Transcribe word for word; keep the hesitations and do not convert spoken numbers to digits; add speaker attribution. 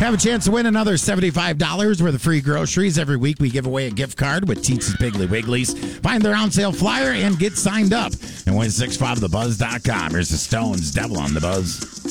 Speaker 1: Have a chance to win another seventy-five dollars worth of free groceries. Every week we give away a gift card with Teet's Piggly Wigglies. Find their on sale flyer and get signed up at one six five the buzz dot com. Here's the Stones, Devil on the Buzz.